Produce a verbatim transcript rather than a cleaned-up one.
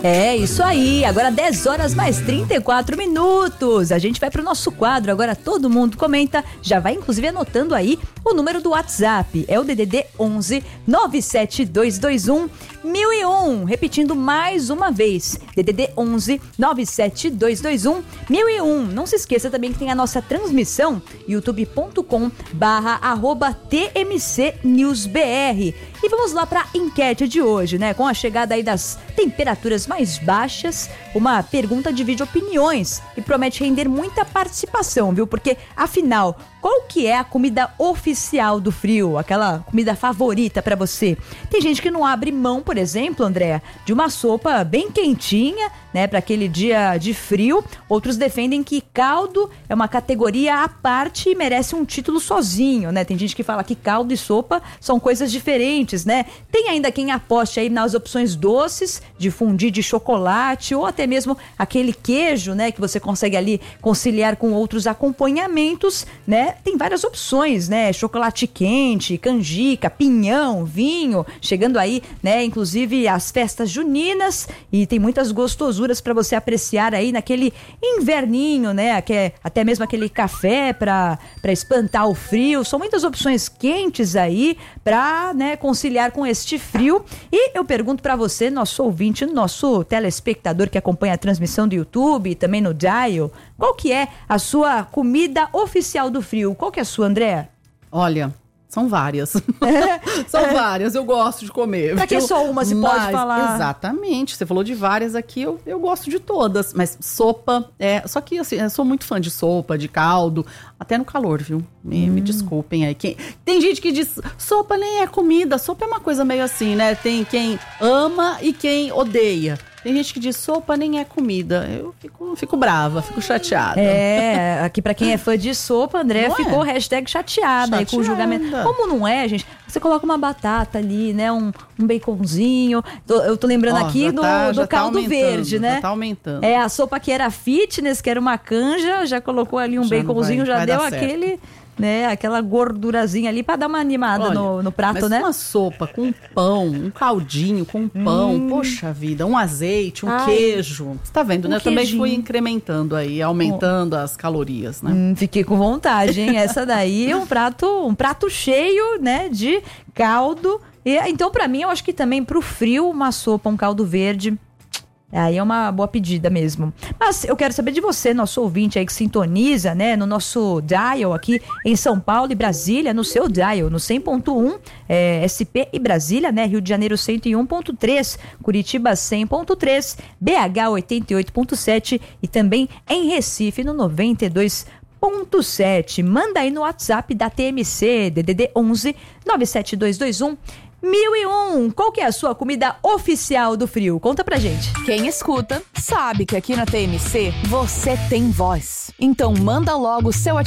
É isso aí, agora dez horas mais trinta e quatro minutos. A gente vai pro nosso quadro, agora todo mundo comenta, já vai inclusive anotando aí o número do WhatsApp, é o D D D onze nove sete dois dois um mil e um, repetindo mais uma vez, D D D onze nove sete dois dois um mil e um. Não se esqueça também que tem a nossa transmissão, youtube ponto com barra arroba T M C News B R. E vamos lá para a enquete de hoje, né? Com a chegada aí das temperaturas mais baixas, uma pergunta divide opiniões e promete render muita participação, viu? Porque, afinal, qual que é a comida oficial do frio? Aquela comida favorita para você? Tem gente que não abre mão, por exemplo, Andréa, de uma sopa bem quentinha, né? Para aquele dia de frio. Outros defendem que caldo é uma categoria à parte e merece um título sozinho, né? Tem gente que fala que caldo e sopa são coisas diferentes, né? Tem ainda quem aposte aí nas opções doces, de fondue de chocolate ou até mesmo aquele queijo, né? Que você consegue ali conciliar com outros acompanhamentos, né? Tem várias opções, né? Chocolate quente, canjica, pinhão, vinho, chegando aí, né? Inclusive as festas juninas, e tem muitas gostosuras para você apreciar aí naquele inverninho, né? Até mesmo aquele café para para espantar o frio. São muitas opções quentes aí para, né, conciliar com este frio. E eu pergunto para você, nosso ouvinte, nosso telespectador que acompanha a transmissão do YouTube e também no Dial, qual que é a sua comida oficial do frio? Qual que é a sua, Andréa? Olha, são várias. São é. várias, eu gosto de comer. Pra que só uma se pode mas, falar? Exatamente, você falou de várias aqui, eu, eu gosto de todas. Mas sopa, é, só que assim, eu sou muito fã de sopa, de caldo, até no calor, viu? Me, hum. me desculpem aí. Quem, tem gente que diz, sopa nem é comida, sopa é uma coisa meio assim, né? Tem quem ama e quem odeia. Tem gente que diz, sopa nem é comida. Eu fico, fico brava, fico chateada. É, aqui pra quem é fã de sopa, André, não ficou é? hashtag chateada, chateada. Aí com o julgamento. Como não é, gente? Você coloca uma batata ali, né? Um, um baconzinho. Tô, eu tô lembrando oh, aqui do, tá, do caldo tá verde, né? Já tá aumentando. É, a sopa que era fitness, que era uma canja, já colocou ali um já baconzinho, vai, já vai deu aquele... Certo. Né, aquela gordurazinha ali pra dar uma animada. Olha, no, no prato, mas né? Uma sopa com pão, um caldinho com pão, hum. poxa vida, um azeite, um Ai. queijo. Você tá vendo, um né? Eu também fui incrementando aí, aumentando oh. as calorias, né? Hum, fiquei com vontade, hein? Essa daí é um prato, um prato cheio, né, de caldo. E, então, pra mim, eu acho que também pro frio, uma sopa, um caldo verde. Aí é uma boa pedida mesmo. Mas eu quero saber de você, nosso ouvinte aí que sintoniza, né, no nosso dial aqui em São Paulo e Brasília, no seu dial, no cem ponto um, é, S P e Brasília, né, Rio de Janeiro cento e um ponto três, Curitiba cem ponto três, B H oitenta e oito ponto sete e também em Recife no noventa e dois ponto sete. Manda aí no WhatsApp da T M C, D D D onze nove sete dois dois um mil e um. Qual que é a sua comida oficial do frio? Conta pra gente. Quem escuta sabe que aqui na T M C você tem voz. Então manda logo o seu